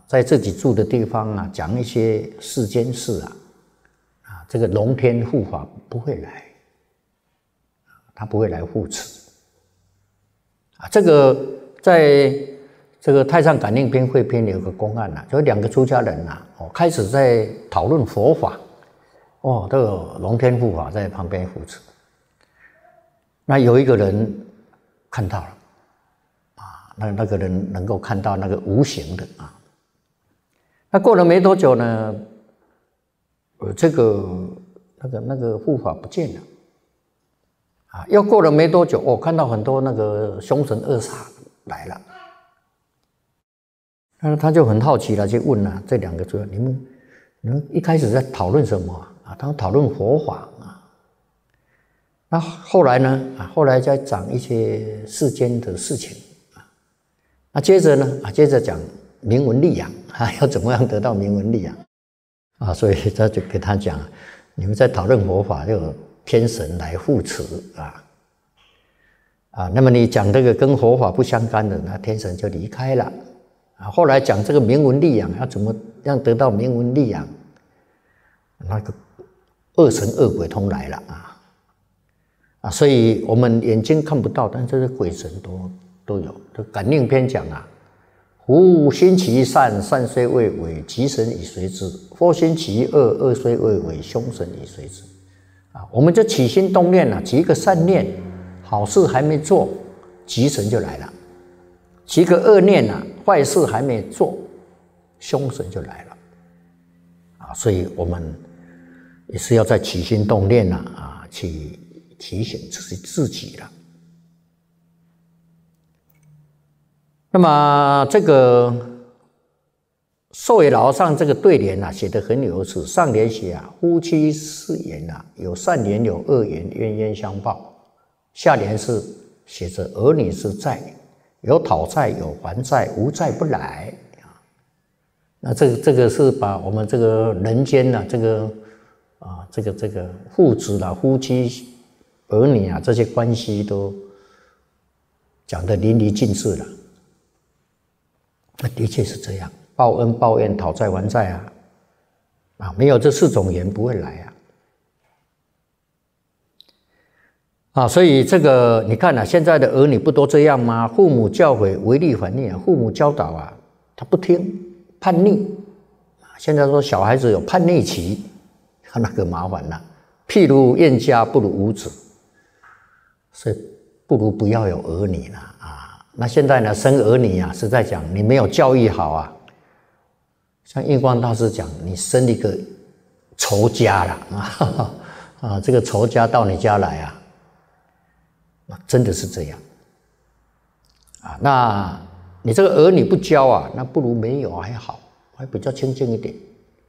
在自己住的地方啊，讲一些世间事啊，这个龙天护法不会来，他不会来护持啊。这个在这个《太上感应篇汇编》有个公案啊，就2个出家人啊，开始在讨论佛法，这个龙天护法在旁边护持。那有一个人看到了啊，那个人能够看到那个无形的啊。那过了没多久呢，那个护法不见了啊。又过了没多久，看到很多那个凶神恶煞来了。那他就很好奇了，去问这2个主，你们一开始在讨论什么啊？他们讨论佛法啊。那后来呢？后来再讲一些世间的事情啊。那接着呢？接着讲名闻利养要怎么样得到名闻利养啊？所以他就给他讲，你们在讨论佛法，就有天神来护持啊。那么你讲这个跟佛法不相干的，那天神就离开了啊。后来讲这个名闻利养，要怎么样得到名闻利养？那个恶神恶鬼通来了啊，所以我们眼睛看不到，但这些鬼神都有。这感应篇讲啊，夫心其善，善虽未为，吉神以随之；或心其恶，恶虽未为，凶神以随之。啊，我们就起心动念起一个善念，好事还没做，吉神就来了；起一个恶念坏事还没做，凶神就来了。啊，所以我们也是要在起心动念去提醒自己了。那么这个寿野老和尚这个对联写得很有意思。上联写夫妻4言有善言有恶言，冤冤相报。下联是写着儿女是债，有讨债有还债，无债不来。那这个是把我们这个人间这个父子夫妻儿女这些关系都讲得淋漓尽致了。那的确是这样，报恩报怨讨债还债没有这4种言不会来所以这个你看现在的儿女不都这样吗？父母教诲违逆反逆父母教导他不听，叛逆。现在说小孩子有叛逆期，那个麻烦了。譬如厌家不如无子，所以不如不要有儿女了那现在呢，生儿女实在讲，你没有教育好像印光大师讲，你生一个仇家了这个仇家到你家来真的是这样那你这个儿女不教那不如没有还好，还比较清净一点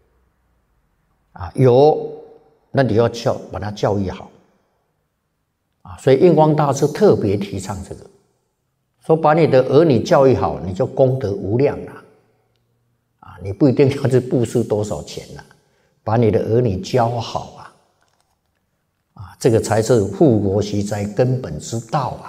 有，那你要把他教育好所以印光大师特别提倡这个，说把你的儿女教育好，你就功德无量了你不一定要去布施多少钱把你的儿女教好这个才是护国息灾根本之道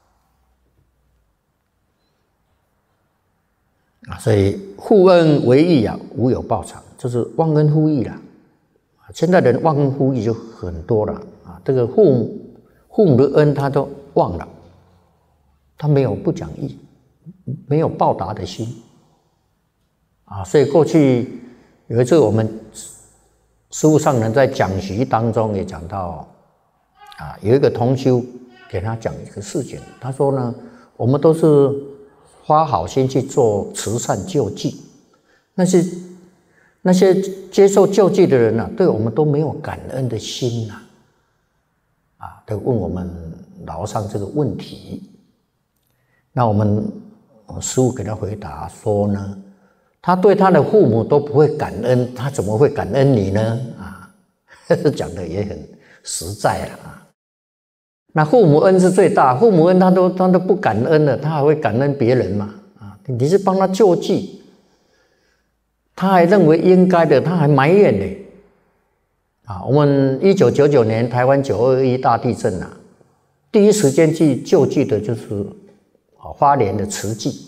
所以护恩为义无有报偿，就是忘恩负义了。现在人忘恩负义就很多了这个父母的恩他都忘了，他没有不讲义，没有报答的心所以过去有一次我们师父上人在讲习当中也讲到有一个同修给他讲一个事情，他说呢，我们都是花好心去做慈善救济，那些接受救济的人对我们都没有感恩的心都问我们老和尚这个问题。那我师父给他回答说呢，他对他的父母都不会感恩，他怎么会感恩你呢讲的也很实在那父母恩是最大，父母恩他都不感恩了，他还会感恩别人吗你是帮他救济，他还认为应该的，他还埋怨呢我们1999年台湾921大地震第一时间去救济的就是花莲的慈济